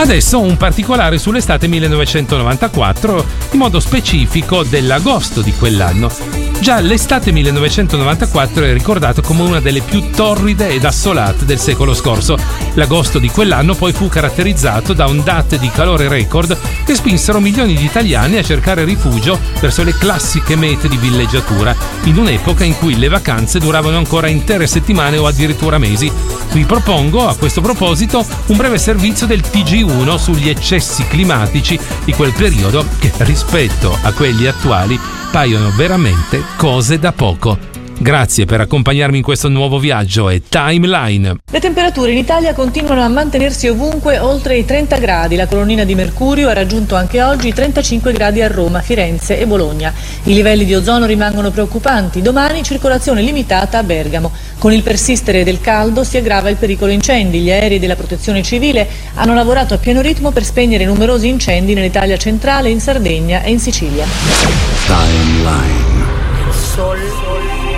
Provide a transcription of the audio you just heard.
Adesso un particolare sull'estate 1994, in modo specifico dell'agosto di quell'anno. Già l'estate 1994 è ricordato come una delle più torride ed assolate del secolo scorso. L'agosto di quell'anno poi fu caratterizzato da ondate di calore record che spinsero milioni di italiani a cercare rifugio verso le classiche mete di villeggiatura, in un'epoca in cui le vacanze duravano ancora intere settimane o addirittura mesi. Vi propongo a questo proposito un breve servizio del TG1 sugli eccessi climatici di quel periodo che, rispetto a quelli attuali, paiono veramente cose da poco. Grazie per accompagnarmi in questo nuovo viaggio e Timeline. Le temperature in Italia continuano a mantenersi ovunque oltre i 30 gradi. La colonnina di mercurio ha raggiunto anche oggi i 35 gradi a Roma, Firenze e Bologna. I livelli di ozono rimangono preoccupanti. Domani circolazione limitata a Bergamo. Con il persistere del caldo si aggrava il pericolo incendi. Gli aerei della Protezione Civile hanno lavorato a pieno ritmo per spegnere numerosi incendi nell'Italia centrale, in Sardegna e in Sicilia. Timeline. Il sol